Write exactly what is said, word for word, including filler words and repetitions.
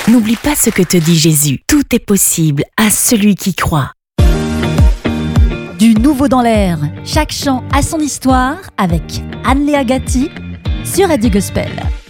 N'oublie pas ce que te dit Jésus. Tout est possible à celui qui croit. Du nouveau dans l'air, chaque chant a son histoire avec Anne-Léa Gatti sur Radio Gospel.